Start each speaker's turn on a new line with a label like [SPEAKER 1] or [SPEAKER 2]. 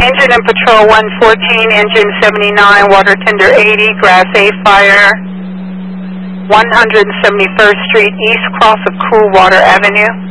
[SPEAKER 1] engine in patrol 114, engine 79, water tender 80, grass A fire, 171st Street, east cross of Coolwater Avenue.